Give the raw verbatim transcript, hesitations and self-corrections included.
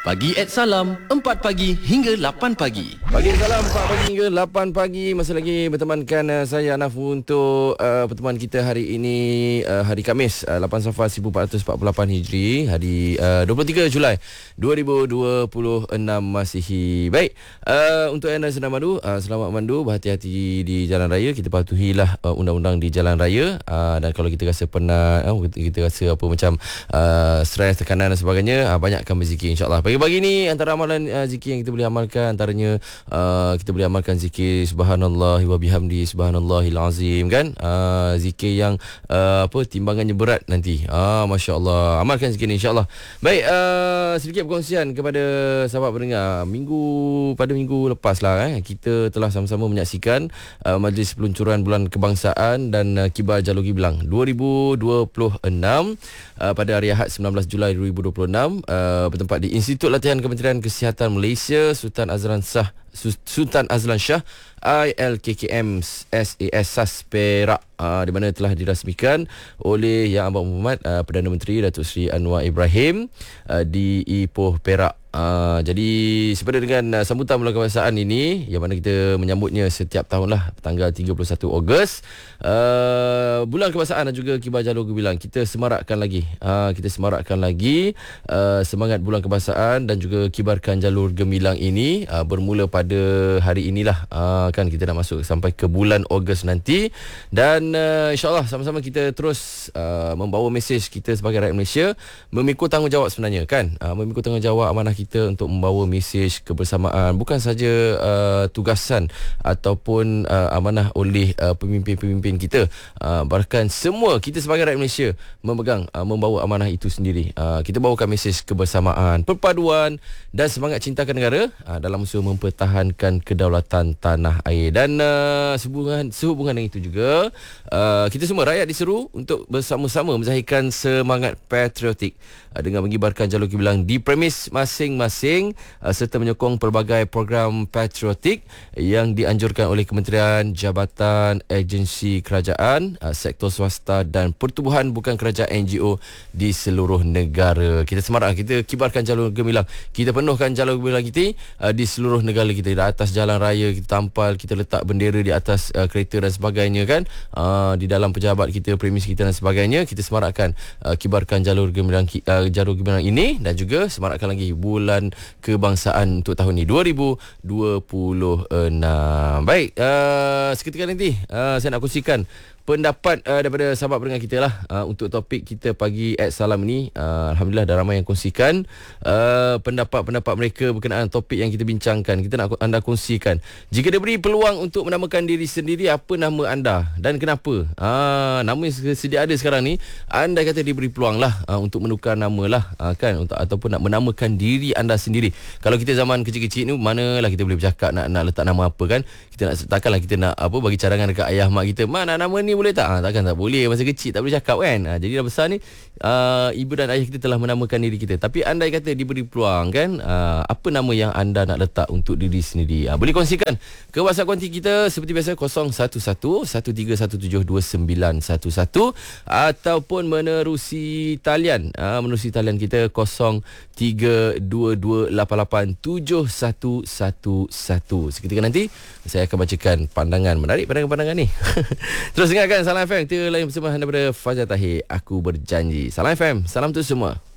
Pagi at Salam, empat pagi hingga lapan pagi. Pagi at Salam, empat pagi hingga lapan pagi. Masih lagi bertemankan uh, saya Anaf untuk uh, pertemuan kita hari ini, uh, hari Khamis, uh, lapan Safar seribu empat ratus empat puluh lapan Hijri, hari uh, dua puluh tiga Julai dua ribu dua puluh enam Masihi. Baik, uh, untuk anda yang sedang mandu, uh, selamat mandu, berhati-hati di jalan raya. Kita patuhilah uh, undang-undang di jalan raya, uh, dan kalau kita rasa penat, uh, kita rasa apa macam uh, stres, tekanan dan sebagainya, uh, banyakkan berzikir, insyaAllah. Pagi-pagi ni antara amalan uh, zikir yang kita boleh amalkan, antaranya uh, kita boleh amalkan zikir subhanallah wa bihamdi subhanallahil azim, kan? Uh, zikir yang uh, apa timbangannya berat nanti. Ah, masya-Allah. Amalkan zikir ni, insya-Allah. Baik, uh, sedikit perkongsian kepada sahabat pendengar. Minggu pada minggu lepas lah eh, kita telah sama-sama menyaksikan uh, majlis peluncuran Bulan Kebangsaan dan uh, Kibar Jalur Gemilang dua ribu dua puluh enam uh, pada hari Ahad sembilan belas Julai dua ribu dua puluh enam, uh, bertempat di Institut Latihan Kementerian Kesihatan Malaysia Sultan Azlan Shah Sultan Azlan Shah I L K K M S A S SAS Perak, uh, di mana telah dirasmikan oleh Yang Amat Berhormat uh, Perdana Menteri Datuk Seri Anwar Ibrahim uh, di Ipoh Perak. Uh, jadi sepada dengan uh, sambutan Bulan Kebangsaan ini, yang mana kita menyambutnya setiap tahun lah tanggal tiga puluh satu Ogos, uh, Bulan Kebangsaan dan juga Kibar Jalur Gemilang, kita semarakkan lagi uh, kita semarakkan lagi uh, semangat Bulan Kebangsaan dan juga Kibarkan Jalur Gemilang ini, uh, bermula pada hari inilah, uh, kan kita dah masuk sampai ke bulan Ogos nanti, dan uh, insyaAllah sama-sama kita terus uh, membawa mesej kita sebagai rakyat Malaysia, memikul tanggungjawab sebenarnya, kan? Uh, memikul tanggungjawab amanah kita untuk membawa mesej kebersamaan, bukan saja uh, tugasan ataupun uh, amanah oleh uh, pemimpin-pemimpin kita, uh, bahkan semua kita sebagai rakyat Malaysia memegang, uh, membawa amanah itu sendiri. Uh, kita bawakan mesej kebersamaan, perpaduan dan semangat cintakan negara uh, dalam usaha mempertahankan kedaulatan tanah air. Dan uh, sehubungan, sehubungan dengan itu juga, uh, kita semua rakyat diseru untuk bersama-sama menzahirkan semangat patriotik uh, dengan mengibarkan jalur gemilang di premis masing-masing, uh, serta menyokong pelbagai program patriotik yang dianjurkan oleh kementerian, jabatan, agensi kerajaan, uh, sektor swasta dan pertubuhan bukan kerajaan N G O di seluruh negara. Kita semarak, kita kibarkan jalur gemilang, kita penuhkan jalur gemilang kita uh, di seluruh negara kita. Di atas jalan raya kita tampal, kita letak bendera di atas uh, kereta dan sebagainya, kan? Uh, di dalam pejabat kita, premis kita dan sebagainya, kita semarakkan, uh, kibarkan jalur gemilang uh, jalur gemilang ini, dan juga semarakkan lagi Bulan Kebangsaan untuk tahun ini dua ribu dua puluh enam. Baik, uh, seketika nanti uh, saya nak kongsikan pendapat uh, daripada sahabat pendengar kita lah uh, untuk topik kita pagi at Salam ni. uh, Alhamdulillah dah ramai yang kongsikan uh, pendapat-pendapat mereka berkenaan topik yang kita bincangkan. Kita nak anda kongsikan, jika diberi peluang untuk menamakan diri sendiri, apa nama anda dan kenapa? uh, Nama yang sedia ada sekarang ni, anda kata diberi peluang lah uh, untuk menukar nama lah, uh, kan, untuk, ataupun nak menamakan diri anda sendiri. Kalau kita zaman kecil-kecil ni, manalah kita boleh bercakap nak, nak letak nama apa, kan? Kita nak, takkanlah kita nak apa bagi cadangan dekat ayah mak kita, mana nama ni boleh tak? Ha, takkan tak boleh, masa kecil tak boleh cakap, kan? Ha, jadi dah besar ni, uh, ibu dan ayah kita telah menamakan diri kita. Tapi andai kata diberi peluang, kan, uh, apa nama yang anda nak letak untuk diri sendiri? Ha, boleh kongsikan ke WhatsApp konti kita seperti biasa kosong satu satu satu tiga satu tujuh dua sembilan satu satu, ataupun menerusi talian, uh, menerusi talian kita kosong tiga dua dua lapan lapan tujuh satu satu satu. Seketika nanti saya akan bacakan pandangan menarik, pandangan-pandangan ni. Terus dengarkan Salam F M, kita lain bersama daripada Fajar Tahir. Aku berjanji. Salam F M, salam tu semua.